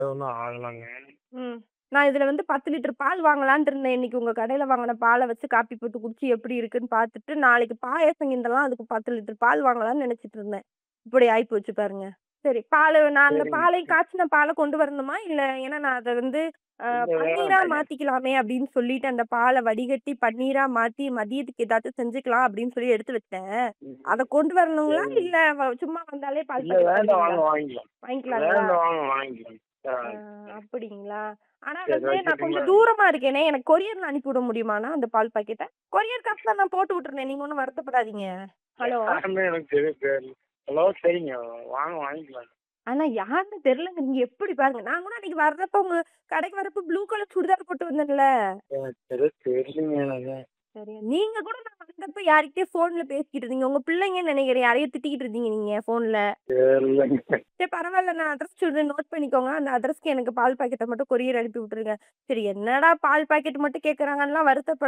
ஒண்ணும் ஆகலங்க. ம். நான் இதுல வந்து 10 லிட்டர் பால் வாங்கலான்ட்டு இருந்தேன். இன்னைக்கு உங்க கடையில வாங்குன பால வச்சு காப்பி போட்டு குடிச்சு எப்படி இருக்குன்னு பார்த்துட்டு, நாளைக்கு பாயாசம் கிண்டலாம் அதுக்கு 10 லிட்டர் பால் வாங்கலாம்னு நெனச்சுட்டு இருந்தேன். இப்படி ஆயிப்போச்சு பாருங்க. சரி நான் அந்த சரிங்க. பாலையும் காய்ச்சின பால கொண்டு வரணுமா? இல்ல ஏன்னா நான் அத வந்து இல்ல பன்னீரா வேணாம். மாத்திக்கலாமே அப்படின்னு சொல்லிட்டு அந்த பால வடிகட்டி பன்னீரா மாத்தி மதியத்துக்கு ஏதாச்சும் செஞ்சுக்கலாம் அப்படின்னு சொல்லி எடுத்து வச்சேன். அத கொண்டு வரணுங்களா? சரிங்க. இல்ல சும்மா வந்தாலே பால் இல்ல பாக்கெட் வேண்டாம் தருவீங்களா? வாங்க வாங்கிக்கலாம். வாங்கிக்கலாங்களா? வேண்டாம் வாங்க வாங்கிக்கலாம். ஆ அப்படிங்களா? ஆனா சரி வந்து நான் வைக்கட்டுங்களா? கொஞ்சம் தூரமா இருக்கேனே, எனக்கு கொரியர்ல அனுப்பி விட முடியுமாண்ணா அந்த பால் பாக்கெட்ட? கொரியர் காசுல நான் போட்டு விட்டுறேனே, நீங்க ஒண்ணும் வருத்தப்படாதீங்க. ஹலோ? யாருன்னு எனக்கு தெரியல. ஹலோ சரிங்க. வாங்க வாங்கிக்கலாம். அண்ணா யாருன்னு தெரியலங்க. நீங்க எப்படி பாருங்க. நான் கூட அன்னைக்கு வர்றப்ப உங்க கடைக்கு வரப்ப ப்ளூ கலர் சுடிதார் போட்டு வந்தேன்ல. எனக்கு தெரியலங்க எனக்கு. சரியா நீங்க கூட நான் வந்தப்ப யார்கிட்டயோ ஃபோன்ல பேசிக்கிட்டு இருந்தீங்க. உங்க பிள்ளைங்கன்னு நெனைக்கிறேன். யாரையோ திட்டிக்கிட்டு இருந்தீங்க நீங்க ஃபோன்ல. தெரியலங்க. சரி பரவால்ல. நான் அட்ரஸ் சொல்றேன் நோட் பண்ணிக்கோங்க. அந்த அட்ரஸ்க்கு எனக்கு பால் பாக்கெட்ட மட்டும் கொரியர் அனுப்பி விட்டுருங்க. சரி என்னடா பால் பாக்கெட் மட்டும் கேட்கறாங்கன்னுலாம் வருத்தப்ப